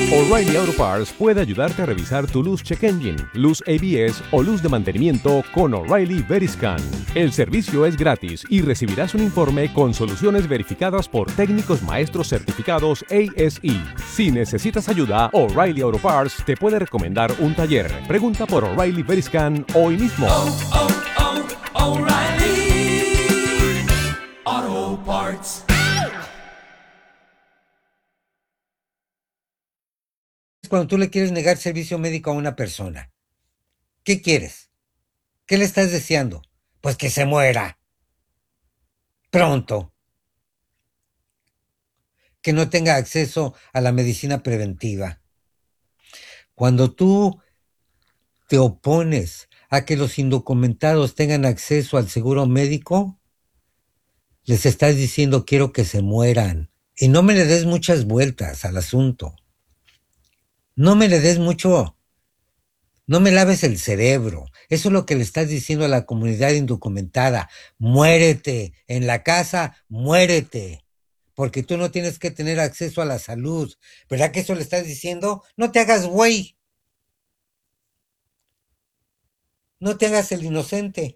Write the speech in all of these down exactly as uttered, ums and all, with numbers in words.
O'Reilly Auto Parts puede ayudarte a revisar tu luz check engine, luz A B S o luz de mantenimiento con O'Reilly Veriscan. El servicio es gratis y recibirás un informe con soluciones verificadas por técnicos maestros certificados A S E. Si necesitas ayuda, O'Reilly Auto Parts te puede recomendar un taller. Pregunta por O'Reilly Veriscan hoy mismo. Oh, oh, oh, O'Reilly Auto Parts. Cuando tú le quieres negar servicio médico a una persona, ¿qué quieres? ¿Qué le estás deseando? Pues que se muera pronto, que no tenga acceso a la medicina preventiva. Cuando tú te opones a que los indocumentados tengan acceso al seguro médico, les estás diciendo quiero que se mueran. Y no me le des muchas vueltas al asunto. No me le des mucho, no me laves el cerebro. Eso es lo que le estás diciendo a la comunidad indocumentada. Muérete, en la casa, muérete, porque tú no tienes que tener acceso a la salud. ¿Verdad que eso le estás diciendo? No te hagas güey. No te hagas el inocente.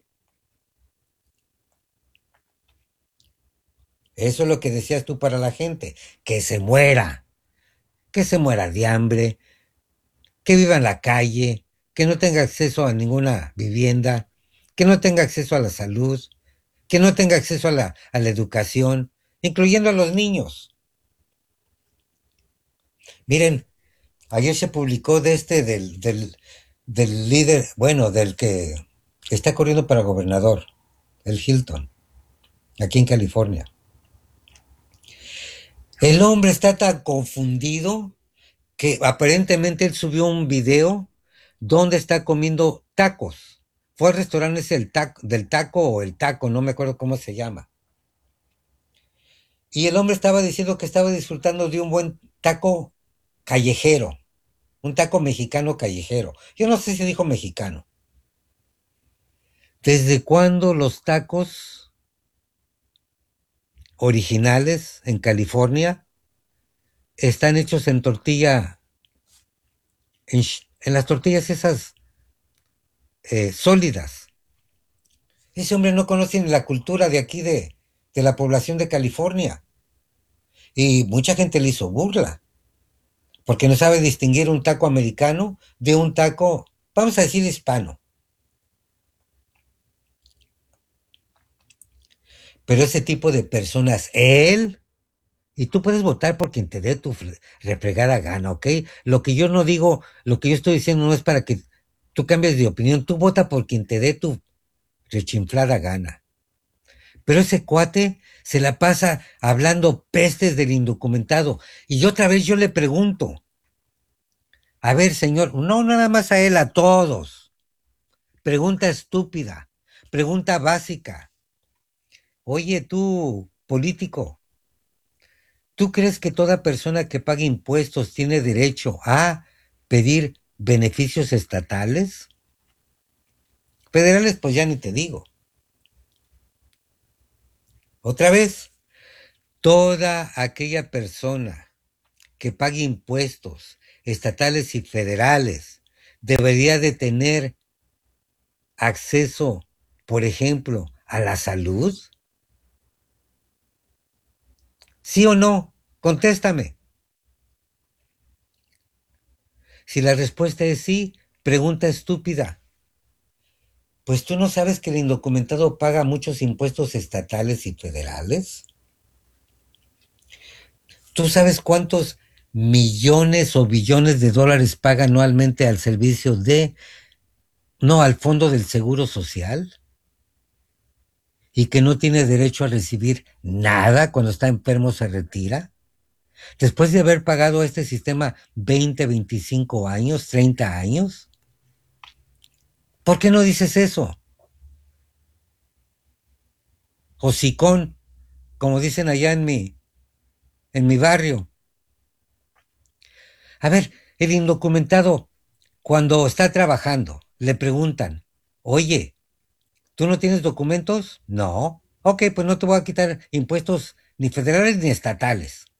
Eso es lo que decías tú para la gente, que se muera, que se muera de hambre, que viva en la calle, que no tenga acceso a ninguna vivienda, que no tenga acceso a la salud, que no tenga acceso a la, a la educación, incluyendo a los niños. Miren, ayer se publicó de este, del, del, del líder, bueno, del que está corriendo para gobernador, el Hilton, aquí en California. El hombre está tan confundido que aparentemente él subió un video donde está comiendo tacos. Fue al restaurante ese el taco, del taco o el taco, no me acuerdo cómo se llama. Y el hombre estaba diciendo que estaba disfrutando de un buen taco callejero, un taco mexicano callejero. Yo no sé si dijo mexicano. ¿Desde cuándo los tacos originales en California están hechos en tortilla, en, en las tortillas esas eh, sólidas? Ese hombre no conoce ni la cultura de aquí de, de la población de California. Y mucha gente le hizo burla, porque no sabe distinguir un taco americano de un taco, vamos a decir, hispano. Pero ese tipo de personas, él, y tú puedes votar por quien te dé tu refregada gana, ¿ok? Lo que yo no digo, lo que yo estoy diciendo no es para que tú cambies de opinión, tú vota por quien te dé tu rechinflada gana. Pero ese cuate se la pasa hablando pestes del indocumentado. Y otra vez yo le pregunto, a ver, señor, no nada más a él, a todos. Pregunta estúpida, pregunta básica. Oye, tú, político, ¿tú crees que toda persona que pague impuestos tiene derecho a pedir beneficios estatales? Federales, pues ya ni te digo. Otra vez, toda aquella persona que pague impuestos estatales y federales debería de tener acceso, por ejemplo, a la salud. ¿Sí o no? Contéstame. Si la respuesta es sí, pregunta estúpida. Pues tú no sabes que el indocumentado paga muchos impuestos estatales y federales. ¿Tú sabes cuántos millones o billones de dólares paga anualmente al servicio de, no, al Fondo del Seguro Social? Y que no tiene derecho a recibir nada cuando está enfermo, se retira. Después de haber pagado a este sistema veinte, veinticinco años, treinta años. ¿Por qué no dices eso? Hocicón, como dicen allá en mi, en mi barrio. A ver, el indocumentado, cuando está trabajando, le preguntan, oye, ¿tú no tienes documentos? No. Ok, pues no te voy a quitar impuestos ni federales ni estatales.